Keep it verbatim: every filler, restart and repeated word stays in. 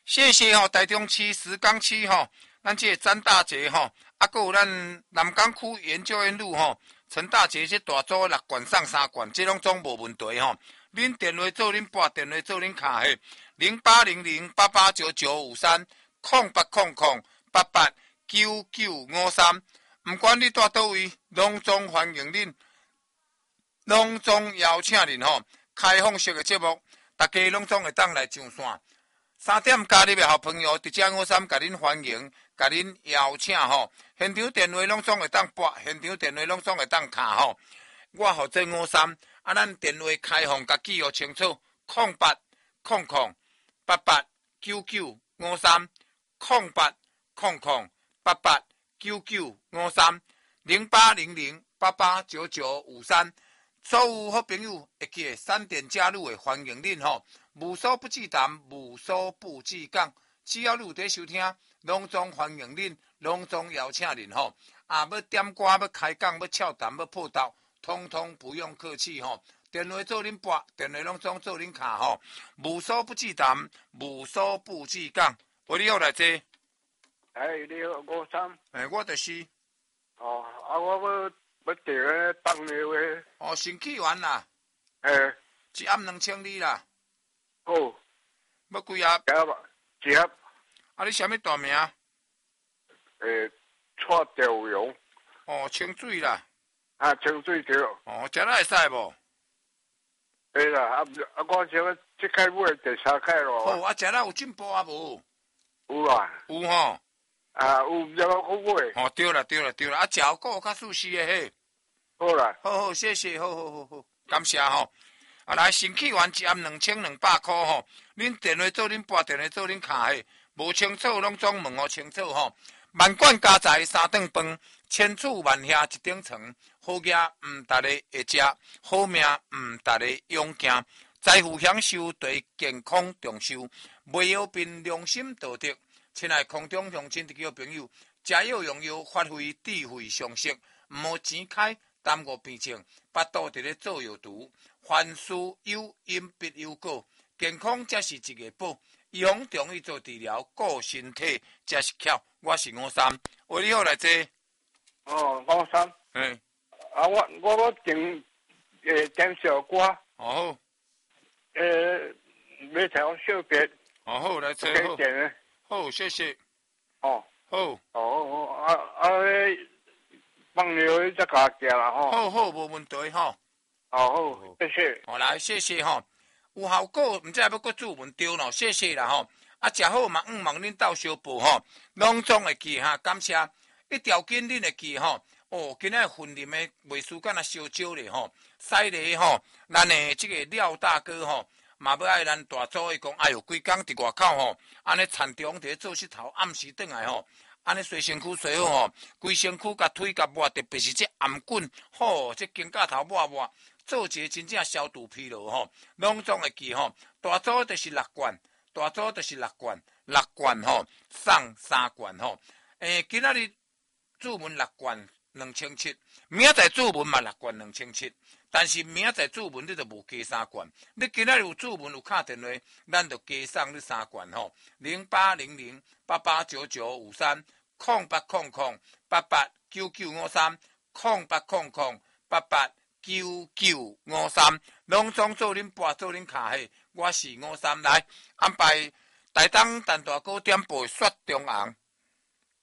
谢谢吼、哦，台中市石冈区吼，咱这个詹大姐吼，啊，还有咱南港区研究院路吼，陈大姐这大组六罐送三罐，这拢总无问题吼。恁电话做恁拨，电话做恁卡嘿，零八零零八八九九五三，空八空空八八九九五三，不管你住倒位，拢总欢迎恁，拢总邀请恁吼，开放式的节目，大家拢总会当来上线。三点加入的好朋友，直接五三甲恁欢迎，甲恁邀请吼。现场电话拢总会当拨，现场电话拢总会当卡吼。我负责五三，啊，咱电话开放，甲记号清楚，空八空空八八九九五三，空八空空八八九九五三，零八零零八八九九五三。所有好朋友会记得闪电加入的，欢迎恁吼。无所不至谈，无所不至讲。只要你有在收听，拢总欢迎恁，拢总邀请恁吼。啊，要点歌，要开讲，要俏谈，要破道，通通不用客气吼。电话做恁拨，电话拢总做恁卡吼。无所不至谈，无所不至讲。喂，你好来坐。 哎，你好，五三。 哎，我就是。 哦，啊，我要要订个放尿的。 哦，新起完啦。 哎。 一暗两千二啦。 好， 要几盒？ 一盒，一盒。 啊，你啥物大名？ 诶，蔡兆荣。 哦，清水啦。 啊，清水桥。 哦，食了会使无？ 会啦，啊啊，我想要即届买第三届咯。 好，啊，食了有进步啊无？ 有啊。 有吼。 啊，有不要好买。 哦，对啦，对啦，对啦，啊，食个较舒适的嘿。 好啦。 好好，谢谢，好好好好，感谢吼。啊，来，新起完一暗两千两百块吼，恁电话做恁拨，电话做恁卡嘿，无清楚拢总问我清楚吼。万贯家财三顿饭，千处万厦一顶床。好业毋逐个会食，好命毋逐个用行。财富享受对健康重视，袂有凭良心道德。亲爱空中乡亲的朋友，食药用药，发挥智慧常识，毋好钱开。耽误病情，巴肚伫咧做药毒，凡事有因必有果，健康才是一个宝。预防中医做治疗，顾身体才是巧。我是五三，喂，你好来坐。 哦，五三。 嗯。 啊，我我要订诶点小歌。 哦好。 诶，要调小别。 哦好，来坐好。 点咧。 好，谢谢。 哦。 好。 哦，啊啊咧。放尿再加食啦吼。 好好，无问题吼。 哦好，谢谢。 好来，谢谢吼。有效果，唔知要搁注文丢咯，谢谢啦吼。啊，食好嘛，唔忙恁斗小报吼，拢总会记哈，感谢。一条筋恁会记吼。哦，今仔份林的袂输干那烧酒咧吼。犀利吼，咱的这个廖大哥吼，嘛要爱咱大组的讲，哎哟，规工伫外口吼，安尼田中伫咧做佚头，暗时转来吼。安尼洗身躯洗好吼，规身躯甲腿甲抹，特别是这颔棍，吼，这肩胛头抹抹，做一个真正消毒疲劳吼。拢总会记吼，大组就是六罐，大组就是六罐，六罐吼，送三罐吼。诶，今仔日注文六罐两千七，明仔载注文嘛六罐两千七，但是明仔载注文你就无加三罐。你今仔日有注文有打电话，咱就加送你三罐吼。零八零零八八九九五三。空八空空八八九九五三，空八空空八八九九五三，拢总做恁拨做恁卡嘿，我是五三来安排台东陈大哥点播雪中红。